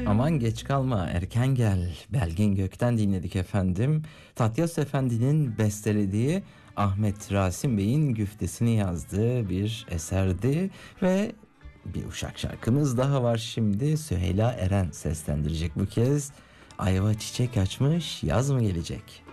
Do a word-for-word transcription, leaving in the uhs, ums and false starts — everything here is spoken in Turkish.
Aman geç kalma, erken gel. Belgin Gök'ten dinledik efendim. Tatyas Efendi'nin bestelediği, Ahmet Rasim Bey'in güftesini yazdığı bir eserdi ve bir uşak şarkımız daha var şimdi. Süheyla Eren seslendirecek bu kez. Ayva çiçek açmış, yaz mı gelecek?